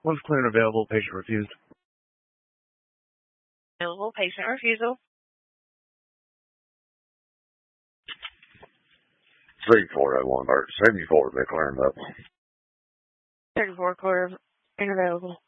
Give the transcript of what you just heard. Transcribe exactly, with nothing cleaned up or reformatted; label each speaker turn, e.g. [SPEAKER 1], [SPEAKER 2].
[SPEAKER 1] One's clear and available. Patient refused.
[SPEAKER 2] Available. Patient refusal.
[SPEAKER 3] thirty-four oh one or seventy-four, they're clearing up.
[SPEAKER 2] thirty-four, clear and available.